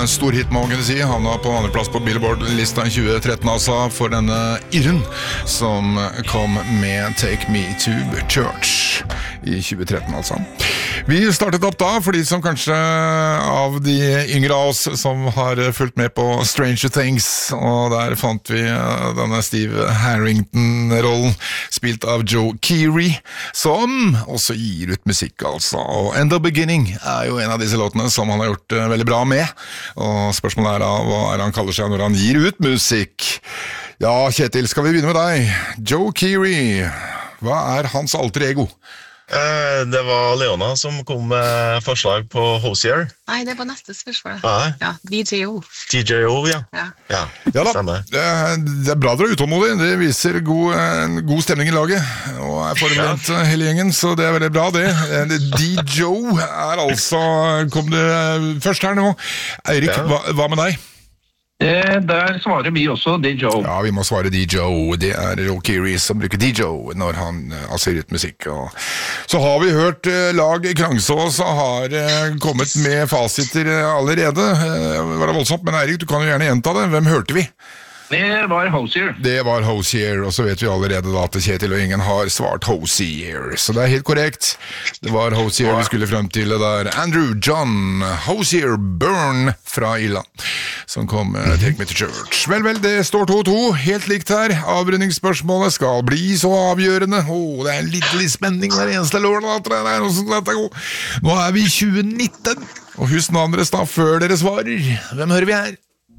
storhit, må man kunne si. Han var på andreplass på Billboard-lista i 2013, altså, for denne Irren, som kom med Take Me to Church i 2013, altså. Vi startet opp da, for de som kanskje av de yngre av oss som har fulgt med på Stranger Things, og der fant vi denne Steve Harrington-rollen, spilt av Joe Keery, som også gir ut musikk, altså. Og End of Beginning er jo en av disse låtene som han har gjort veldig bra med, og spørsmålet er da, hva er han kaller seg når han gir ut musikk? Ja, Kjetil, skal vi begynne med deg? Joe Keery, hva er hans alter ego? Det var Leona som kom med forslag på Hosier. Nei, det var neste spørsmål. Ja, DJO. DJO, ja. Ja da, det er bra dere er utålmodige. Det viser en god stemning i laget, og er forberedt hele gjengen, så det er veldig bra det. DJO er altså, kom det først her nå. Eirik, hva med deg? Der svarer vi også DJ-O. Ja, vi må svare DJ-O. Det er Joe Keery som bruker DJ-O når han gir ut musikk. Og så har vi hørt lag Krangsås har kommet med fasiter allerede. Det var voldsomt, men Eirik, du kan jo gjerne gjenta det. Hvem hørte vi? Det var Hosier. Det var Hosier, og så vet vi allerede da at Kjetil og ingen har svart Hosier. Så det er helt korrekt. Det var Hosier vi skulle frem til det der. Andrew John Hosier Byrne fra Irland, som kom Take Me to Church. Vel, det står 2-2, helt likt her. Avrundingsspørsmålet skal bli så avgjørende. Det er en liten spenning hver eneste lørdag. Nå er vi i 2019, og husk navnet deres da før dere svarer. Hvem hører vi her?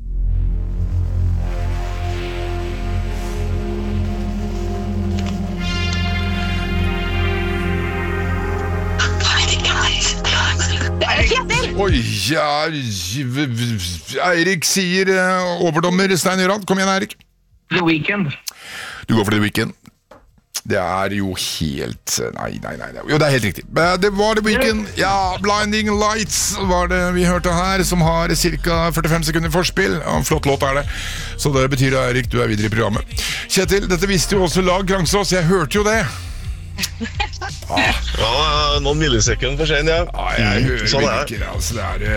Oi, ja, Eirik sier overdommer Stein Jørand. Kom igjen, Eirik. The Weeknd. Du går for The Weeknd. Det er jo helt... Nei. Jo, det er helt riktig. Det var The Weeknd. Ja, Blinding Lights var det vi hørte her, som har cirka 45 sekunder forspill. Ja, en flott låt er det. Så det betyr, Eirik, du er videre i programmet. Kjetil, dette visste jo også lag Krangsås. Jeg hørte jo det. Noen millisekunder for sen, jeg hører sånn ikke altså,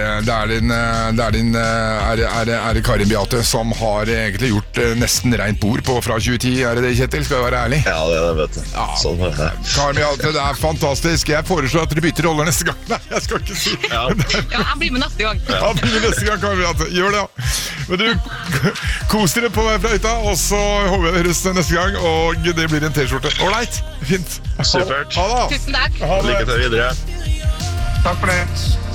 det er Karin Beate som har egentlig gjort nesten rent bord på fra 2010, er det Kjetil? Skal jeg være ærlig? Ja, det er det, vet du. Sånn er det. Karin Beate, det er fantastisk. Jeg foreslår at dere bytter roller neste gang. Nei, jeg skal ikke si jeg blir med neste gang. Ja, blir med neste gang, Karin Beate. Gjør det, ja. Men du, kos dere på vei fra hytta, og så håper jeg høres neste gang, og det blir en t-skjorte. Alright, fint. Supert. Tusen takk. Lykke til videre. Takk for det.